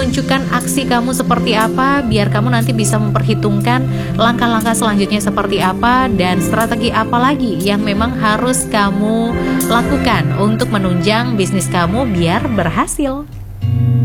menunjukkan aksi kamu seperti apa, biar kamu nanti bisa memperhitungkan langkah-langkah selanjutnya seperti apa dan strategi apa lagi yang memang harus kamu lakukan untuk menunjang bisnis kamu biar berhasil.